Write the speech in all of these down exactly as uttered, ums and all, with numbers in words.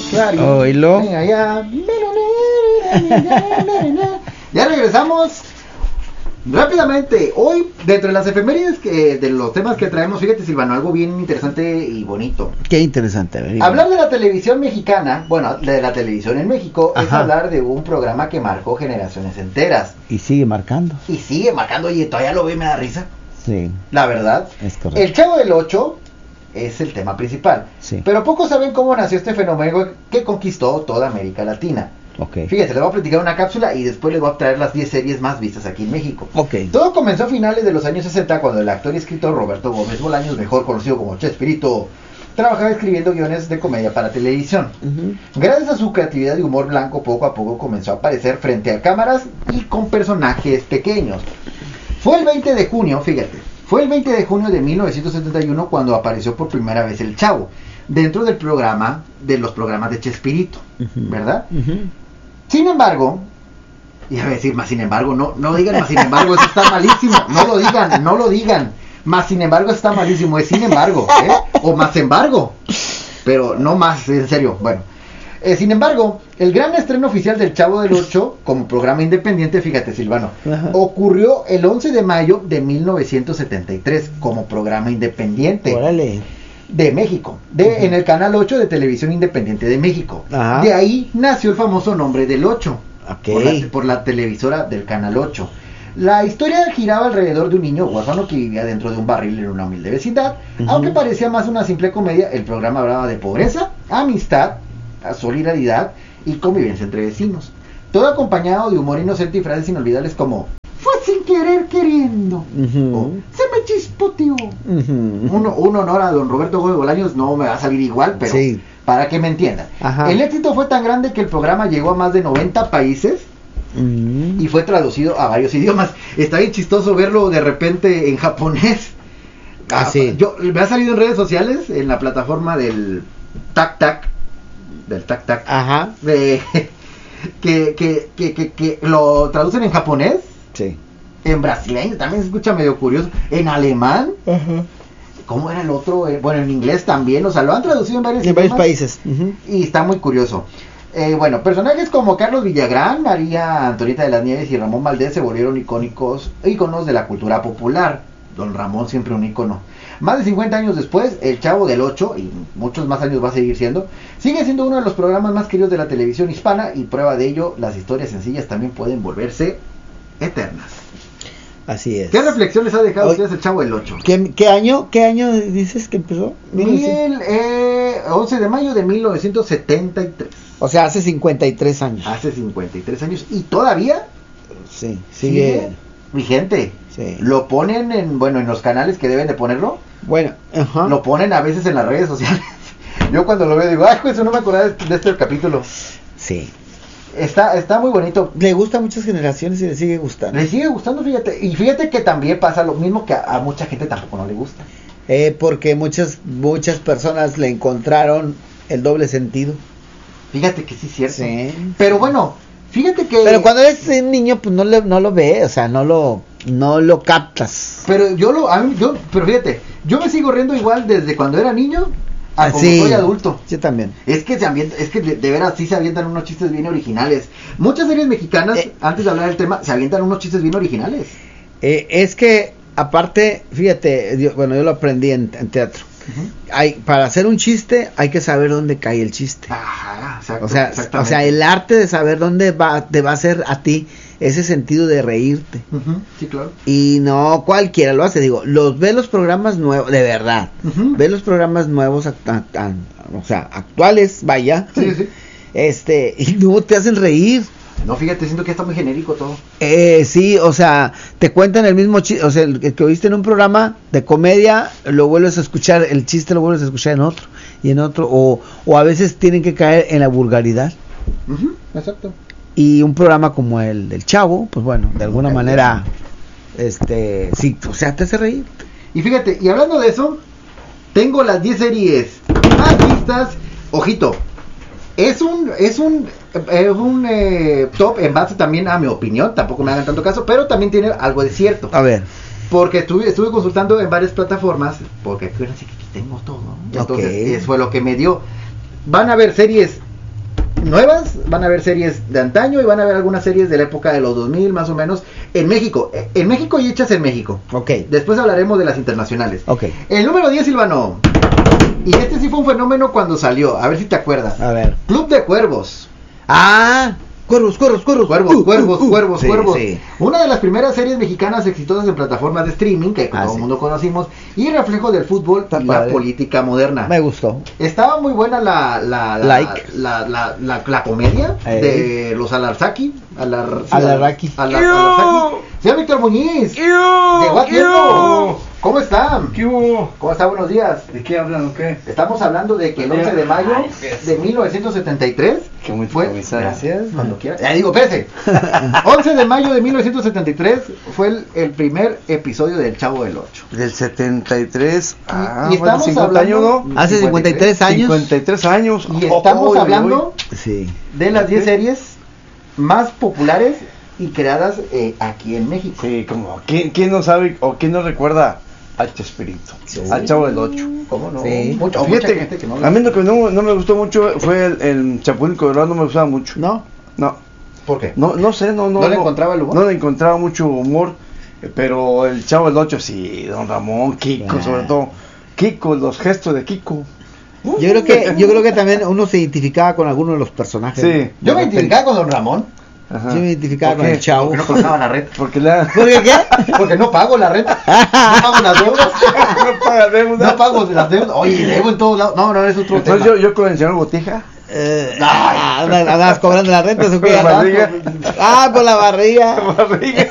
Claro. Oílo. Venga, ya. Ya regresamos. Rápidamente, hoy, dentro de las efemérides que, de los temas que traemos, fíjate, Silvano, algo bien interesante y bonito. Qué interesante. A ver, Hablar de la televisión mexicana, bueno, de la televisión en México, Ajá. es hablar de un programa que marcó generaciones enteras. Y sigue marcando. Y sigue marcando, y todavía lo ve y me da risa. Sí. La verdad. Es correcto. El Chavo del Ocho es el tema principal. Sí. Pero pocos saben cómo nació este fenómeno que conquistó toda América Latina. Ok. Fíjate, les voy a platicar una cápsula y después les voy a traer las diez series más vistas aquí en México. Ok. Todo comenzó a finales de los años sesenta cuando el actor y escritor Roberto Gómez Bolaños, mejor conocido como Chespirito, trabajaba escribiendo guiones de comedia para televisión. Uh-huh. Gracias a su creatividad y humor blanco, poco a poco comenzó a aparecer frente a cámaras y con personajes pequeños. Fue el veinte de junio, fíjate, fue el veinte de junio de mil novecientos setenta y uno cuando apareció por primera vez el Chavo, dentro del programa, de los programas de Chespirito, uh-huh. ¿verdad? Uh-huh. Sin embargo, iba a decir más sin embargo, no, no digan más sin embargo, eso está malísimo, no lo digan, no lo digan, más sin embargo está malísimo, es sin embargo, ¿eh? O más embargo, pero no más, en serio, bueno. Eh, sin embargo, el gran estreno oficial del Chavo del Ocho como programa independiente, fíjate Silvano, ajá, ocurrió el once de mayo de mil novecientos setenta y tres como programa independiente. Órale. De México, de, uh-huh. en el canal ocho de Televisión Independiente de México. Ajá. De ahí nació el famoso nombre del ocho, okay. por, la, por la televisora del canal ocho. La historia giraba alrededor de un niño huérfano que vivía dentro de un barril en una humilde vecindad. Uh-huh. Aunque parecía más una simple comedia, el programa hablaba de pobreza, amistad, solidaridad y convivencia entre vecinos. Todo acompañado de humor inocente y frases inolvidables como "fue sin querer queriendo", uh-huh. o "se me chispoteó". Uh-huh. Un, un honor a don Roberto Gómez Bolaños, no me va a salir igual, pero sí, para que me entiendan. Ajá. El éxito fue tan grande que el programa llegó a más de noventa países uh-huh. y fue traducido a varios idiomas. Está bien chistoso verlo de repente en japonés. Ah, sí. Yo, me ha salido en redes sociales, en la plataforma del Tac Tac, del Tac Tac, ajá, de, que, que, que, que, que lo traducen en japonés. Sí. En brasileño también se escucha medio curioso. En alemán. Uh-huh. ¿Cómo era el otro? Eh, bueno, en inglés también. O sea, lo han traducido en varios, en varios países. Uh-huh. Y está muy curioso. Eh, bueno, personajes como Carlos Villagrán, María Antonieta de las Nieves y Ramón Valdés se volvieron icónicos, íconos de la cultura popular. Don Ramón siempre un ícono. Más de cincuenta años después, el Chavo del Ocho, y muchos más años va a seguir siendo, sigue siendo uno de los programas más queridos de la televisión hispana, y prueba de ello, las historias sencillas también pueden volverse eternas. Así es. ¿Qué reflexión les ha dejado a ustedes el Chavo del Ocho? ¿Qué, ¿Qué año qué año dices que empezó? Mil, eh, once de mayo de mil novecientos setenta y tres. O sea, hace cincuenta y tres años. Hace cincuenta y tres años. ¿Y todavía? Sí, sigue, sigue vigente. Sí. Lo ponen en, bueno, en los canales que deben de ponerlo. Bueno, ajá. Lo ponen a veces en las redes sociales. Yo cuando lo veo digo, ay, pues no me acordaba de, de este capítulo. Sí. Está, está muy bonito. Le gusta a muchas generaciones y le sigue gustando. Le sigue gustando, fíjate. Y fíjate que también pasa lo mismo que a, a mucha gente tampoco no le gusta. Eh, porque muchas, muchas personas le encontraron el doble sentido. Fíjate que sí es cierto. Sí. Pero bueno, fíjate que... Pero cuando eres un niño, pues no, le, no lo ves, o sea, no lo, no lo captas. Pero yo lo, a mí, yo, pero fíjate, yo me sigo riendo igual desde cuando era niño a como sí, soy adulto. Yo también. Es que se ambienta, es que de, de veras sí se avientan unos chistes bien originales. Muchas series mexicanas, eh, antes de hablar del tema, se avientan unos chistes bien originales. Eh, es que, aparte, fíjate, yo, bueno, yo lo aprendí en, en teatro. Uh-huh. Hay, para hacer un chiste hay que saber dónde cae el chiste. Ajá, exacto, o sea, o sea, el arte de saber dónde va, te va a hacer a ti ese sentido de reírte. Uh-huh, sí, claro. Y no cualquiera lo hace, digo, los ve los programas nuevos, de verdad, uh-huh. ve los programas nuevos, a, a, a, o sea, actuales, vaya, sí, sí. este, y no te hacen reír. No, fíjate, siento que está muy genérico todo. Eh, sí, o sea, te cuentan el mismo chiste, o sea, el que oíste en un programa de comedia, lo vuelves a escuchar, el chiste lo vuelves a escuchar en otro, y en otro, o, o a veces tienen que caer en la vulgaridad. Uh-huh, exacto. Y un programa como el del Chavo, pues bueno, de alguna okay. manera, este, sí, o sea, te hace reír. Y fíjate, y hablando de eso, tengo las diez series más vistas, ojito, es un, es un, es un eh, top en base también a mi opinión, tampoco me hagan tanto caso, pero también tiene algo de cierto. A ver. Porque estuve, estuve consultando en varias plataformas, porque acuérdense que aquí tengo todo, entonces okay. eso fue lo que me dio. Van a haber series nuevas, van a haber series de antaño y van a haber algunas series de la época de los dos mil más o menos en México, en México y hechas en México. Ok. Después hablaremos de las internacionales. Ok. El número diez, Silvano. Y este sí fue un fenómeno cuando salió, a ver si te acuerdas. A ver. Club de Cuervos. Ah, Cuervos, Cuervos, Cuervos. Cuervos, uh, Cuervos, uh, uh. Cuervos, sí, Cuervos. Sí. Una de las primeras series mexicanas exitosas en plataformas de streaming que ah, todo el sí. mundo conocimos y reflejo del fútbol Está y padre. La política moderna. Me gustó. Estaba muy buena la la la, like. la, la, la, la, la comedia eh. de los Alarzaki. Alar, Alarraqui. Alar, Alarzaki. Señor Víctor Muñiz. Llegó a tiempo. ¿Cómo están? ¿Qué hubo? ¿Cómo está? Buenos días. ¿De qué hablan o qué? Estamos hablando de que el once de mayo de mil novecientos setenta y tres Qué muy fue, comisario. Gracias, cuando quiera. Ya digo, espérese. once de mayo de mil novecientos setenta y tres fue el, el primer episodio del Chavo del Ocho. Del setenta y tres. Ah, y, y estamos bueno, cincuenta hablando, años, ¿no? Hace cincuenta y tres años. cincuenta y tres años. Y estamos oh, hablando sí. de las diez series más populares y creadas eh, aquí en México. Sí, como ¿quién, quién no sabe o quién no recuerda al Chespirito? Sí. Al Chavo del Ocho. ¿Cómo no? Sí. Mucho, Fíjate, mucha gente que no a mí lo que no, no me gustó mucho fue el, el Chapulín Colorado, no me gustaba mucho. ¿No? No. ¿Por qué? No, no sé, no, no. ¿No le encontraba el humor? No le encontraba mucho humor, pero el Chavo del Ocho sí, Don Ramón, Kiko, yeah. sobre todo. Kiko, los gestos de Kiko. Yo creo que yo creo que también uno se identificaba con alguno de los personajes. Sí. Yo me identificaba con Don Ramón. Ajá. Yo me identificaba con el Chavo. Porque no pagaba la renta. Porque la... ¿Por qué qué? Porque no pago la renta. No pago las deudas. No pago deudas. No pago las deudas. Oye, debo en todos lados. No, no, es otro Entonces tema. Yo, yo con el señor Botija. Eh, ah, ¿Andabas cobrando la renta o qué? La barriga. Ah, por la barriga. La barriga.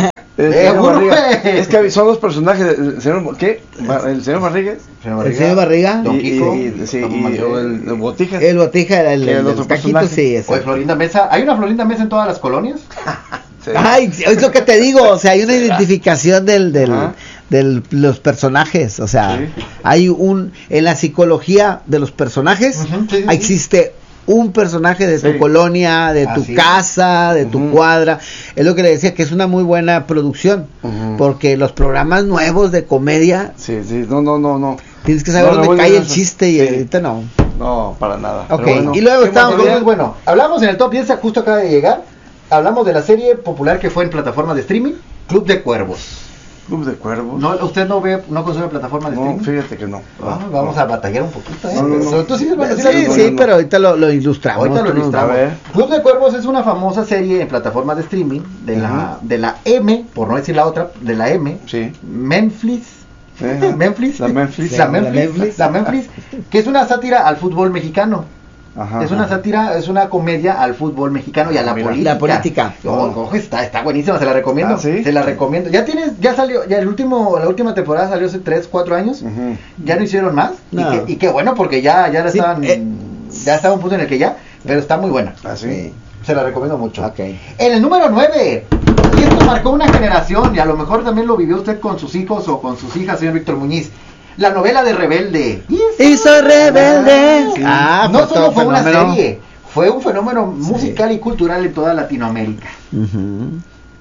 El eh, Barriga. Es que son dos personajes, el señor, ¿qué? El señor Barriga. El señor Barriga. Don Kiko. Y, y, sí, y, o el, el Botija. El Botija era el, el, el otro caquito, sí. Ese. Oye, Florinda Mesa. ¿Hay una Florinda Mesa en todas las colonias? Sí. Ay, es lo que te digo, o sea, hay una identificación del, del, del los personajes, o sea, sí. hay un, en la psicología de los personajes, uh-huh, sí, sí, existe un personaje de tu sí. colonia, de tu Así casa, de uh-huh. tu cuadra. Es lo que le decía, que es una muy buena producción, uh-huh. porque los programas nuevos de comedia, sí, sí, no, no, no, no. Tienes que saber no, dónde no, cae el chiste y sí. ahorita no. No, para nada. Ok, bueno, y luego estamos... Entonces, bueno, hablamos en el top diez, justo acaba de llegar, hablamos de la serie popular que fue en plataforma de streaming, Club de Cuervos. Club de Cuervos. No, ¿usted no ve, no consume plataforma de no, streaming? Fíjate que no. Ah, vamos no. a batallar un poquito, ¿eh? No, no, no. ¿Tú sigues sí, sí, sí, no, pero ahorita lo, lo ilustramos. Ahorita lo ilustramos. Club de Cuervos es una famosa serie en plataforma de streaming de, uh-huh. la, de la M, por no decir la otra, de la M, sí. Memphis. Uh-huh. Memphis. La Memphis. Sí, la Memphis. La Memphis. La Memphis, que es una sátira al fútbol mexicano. Ajá, es una ajá. sátira, es una comedia al fútbol mexicano y a la Mira, política. La política. Oh, oh, está, está buenísima, se la recomiendo. ¿Ah, sí? Se la recomiendo. Ya tienes, ya salió, ya el último, la última temporada salió hace tres, cuatro años. Uh-huh. Ya no hicieron más. No. Y, que, y qué bueno porque ya, ya la sí, estaban, eh. ya estaba un punto en el que ya, pero está muy buena. ¿Ah, sí? Se la recomiendo mucho. Okay. En el número nueve. Y esto marcó una generación y a lo mejor también lo vivió usted con sus hijos o con sus hijas, señor Víctor Muñiz. La novela de Rebelde. Y soy rebelde. Sí. Ah, no solo fue fenómeno. Una serie, fue un fenómeno musical sí. y cultural en toda Latinoamérica. Uh-huh.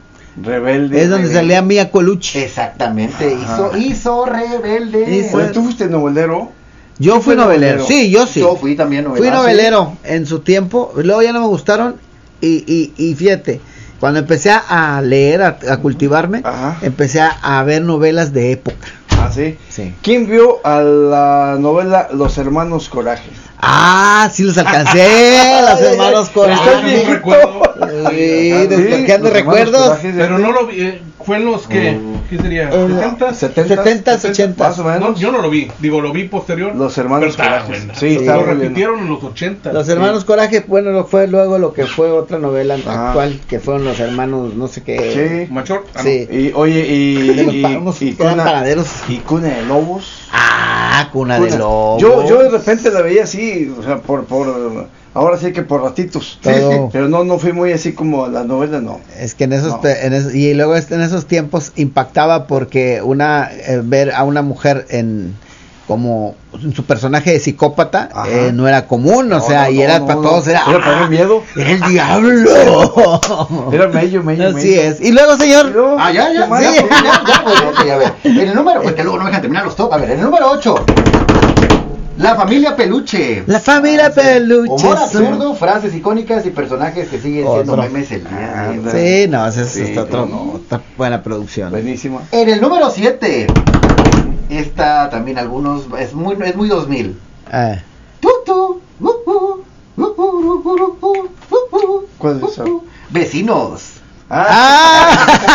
Rebelde. Es donde rebelde. salía Mia Colucci. Exactamente. Hizo, hizo Rebelde. Hizo. Oye, ¿tú fuiste novelero? Yo fui novelero. novelero. Sí, yo sí. Yo fui también novelero. Fui novelero en su tiempo. Luego ya no me gustaron. Y, y, y fíjate. Cuando empecé a leer, a, a cultivarme, Ajá. empecé a, a ver novelas de época. ¿Ah, sí? Sí. ¿Quién vio a la novela Los Hermanos Coraje? Ah, sí los alcancé, Los Hermanos Coraje. No recuerdo. Sí, desbloqueando sí, recuerdos. Pero no lo vi, eh, fue en los que, uh, ¿qué sería? ¿setenta? setenta, ochenta. Más o menos. No, yo no lo vi, digo, lo vi posterior. Los Hermanos Coraje. Sí, sí, lo repitieron en los ochenta. Los Hermanos sí. Coraje, bueno, lo fue luego lo que fue otra novela ah. actual, que fueron Los Hermanos, no sé qué. Sí. Machor. Ah, sí. No. Y, oye, y... De los y, pagamos, y, cuna, panaderos. Y Cuna de Lobos. Ah, Cuna, Cuna de Lobos. Yo, yo de repente la veía así, o sea, por... por ahora sí que por ratitos, sí, sí, pero no no fui muy así como la novela, no. Es que en esos, no. en es, y luego en esos tiempos impactaba porque una eh, ver a una mujer en como su personaje de psicópata eh, no era común, o no, sea, no, y era no, para no, todos era, era para el miedo, era el diablo, era mello, mello, así mello. es. Y luego, señor, luego, ah ya ya, sí. ya, ya, ya, pues, okay, a ver, en el número, porque luego no me dejan terminar los top, a ver, en el número ocho. La familia Peluche. La familia Peluche. Humor absurdo, frases icónicas y personajes que siguen siendo Otro. memes el día de hoy. Sí, no, esa es Sí, esta otro, no. otra buena producción. Buenísimo. En el número siete. Esta también algunos es muy es muy dos mil. Ah. Tutu, uh, uh, uh, uh, uh, uh, uh, uh, ¿Cuál es esa? Vecinos. Ah.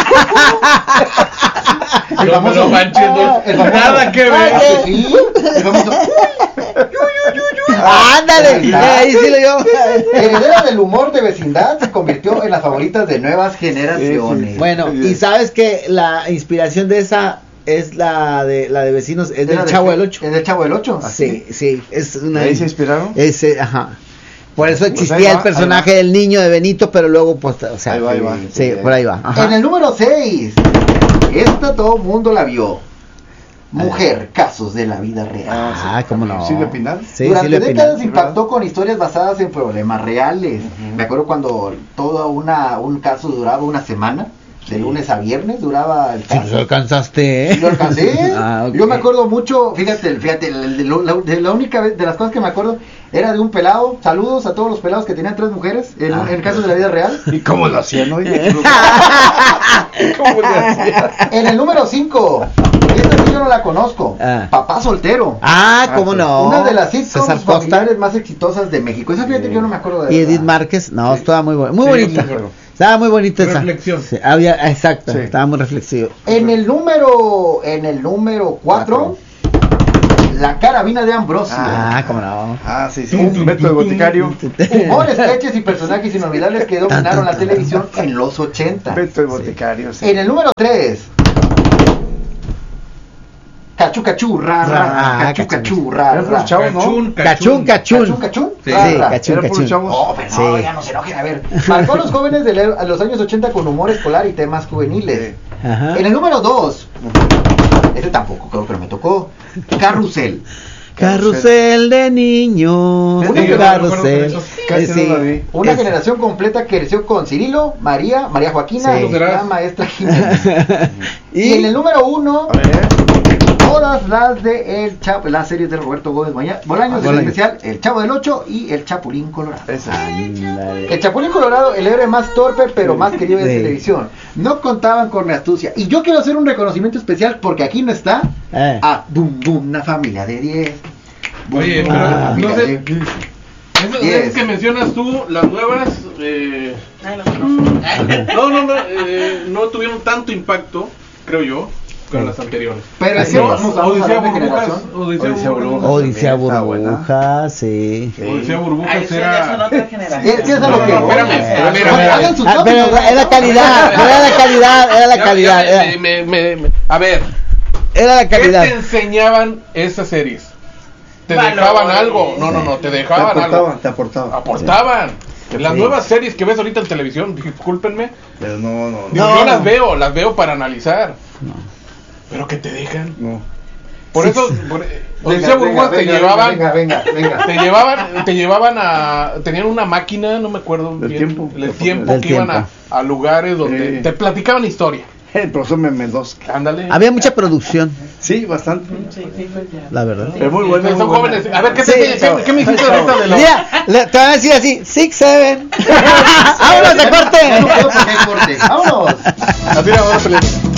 El No, famoso. no manches, no. El famoso- Nada que ver. Ah, sí, el famoso. Ándale, ahí sí lo llevamos. Heredera del humor de vecindad se convirtió en las favoritas de nuevas generaciones. Bueno, y sabes que la inspiración de esa es la de la de Vecinos, es del Era de- Chavo del Ocho. Es del Chavo del Ocho. Sí, sí, es una. ¿De ahí se inspiraron? Ese, ajá. Por eso Pues existía ahí va, el personaje ahí va. del niño de Benito, pero luego, pues, o sea, Ahí va, ahí va. sí, por ahí va. Ajá. En el número seis. Esta todo mundo la vio. Mujer, casos de la vida real. Ah, cómo no. Silvia Pinal. Sí, Durante Silvia décadas Pinal. impactó con historias basadas en problemas reales. Me acuerdo cuando todo una, un caso duraba una semana, de lunes a viernes duraba el Sí, caso. lo alcanzaste, ¿eh? ¿Lo alcancé? Ah, ok. Yo me acuerdo mucho, fíjate, fíjate, de, lo- la, de la única vez, de las cosas que me acuerdo era de un pelado. Saludos a todos los pelados que tenían tres mujeres en, Ah. en casos de la vida real. ¿Y cómo lo hacían, oye? ¿Cómo lo hacían? En el número cinco, esta sí yo no la conozco. Ah. Papá soltero. Ah, cómo no. Una de las sitcoms César Costa familiares más exitosas de México. Esa fíjate que yo no me acuerdo de y verdad. Edith Márquez. No, Sí. estaba muy buena. Muy Sí, bonita. muy bueno. Estaba muy bonita esa. Reflexión. Sí, había, exacto, Sí. estaba muy reflexivo. En el número, en el número cuatro, la carabina de Ambrosio. Ah, cómo no. Ah, sí, sí. Tum, tum, Beto de tum, Boticario. Humor, sketches y personajes inolvidables que dominaron la televisión en los ochenta. Beto de Boticario, sí. En el número tres, Cachú Cachú, ra, ra, Ah, Cachú cachú. Cachú, ra, Era por ra. los chavos, ¿no? Cachún, Cachún, cachún. Cachún Cachún, Sí, ra, ra. cachún, Era por los cachún. chavos. Oh, pero no, Sí. ya no se enojen, a ver. Marcó a los jóvenes de la- a los años ochenta con humor escolar y temas juveniles. Ajá. En el número dos, este tampoco creo que me tocó, Carrusel. Carrusel de niños. Sí, un yo no carrusel. recuerdo Casi Sí, no la vi. Una es- generación completa que creció con Cirilo, María, María Joaquina Sí. y la maestra Jiménez. y, Y en el número uno, A ver. todas las de El Chavo, las series de Roberto Gómez Moña- Bolaños, en Bolaños. especial El Chavo del Ocho y El Chapulín Colorado. Esa. Ándale. El Chapulín Colorado, el héroe más torpe pero más querido de Sí. televisión. No contaban con mi astucia. Y yo quiero hacer un reconocimiento especial porque aquí no está Eh. a Boom Boom, una familia de diez. Boom, Oye, boom, pero una Ah, familia no sé- de- Esas Yes. veces que mencionas tú, las nuevas, eh, no, no, no, eh, no tuvieron tanto impacto, creo yo, como las anteriores. Pero es Así que es. vamos a Odisea hablar de Burbujas, generación. Odisea Odisea Burbujas, Burbujas. Odisea También está buena. Burbuja, sí. Odisea Burbujas Ay, ustedes ya son era... otra generación. Es que es a No, lo no, que no, voy. espérame, espérame, Oye, espérame. hagan sus Ah, pero tópicos, era la calidad, era la calidad, era la Ya- calidad. ya Era, me- me- me- a ver, era la ¿qué calidad. te enseñaban esas series? ¿Te Valores. dejaban algo? No, no, no, te Te dejaban algo. aportaban, te aportaban. Aportaban. Las Sí. nuevas series que ves ahorita en televisión, discúlpenme, Pero no, no, digo, No. yo las veo, las veo para analizar. Pero que te dejan. no. Por Sí, eso, sí. por, Venga, Odisea venga, Burbujas te venga, llevaban, Venga, venga, venga. te llevaban, te llevaban a, tenían una máquina, no me acuerdo Del bien, tiempo. el tiempo Del que iban a, tiempo. a lugares donde Sí. te platicaban historia. El profesor Mendoza. Ándale. Había mucha producción, Sí, bastante. Sí, sí, pues ya. la verdad. Es muy bueno. Son muy bueno. jóvenes. A ver, ¿qué, Sí, te, chavo. ¿qué, qué me hiciste ahorita de los... Mira, le- te van a decir así, six, seven. ¡Vámonos de Ya no corte! puedo porque hay corte. ¡Vámonos! Así la vamos a pelear.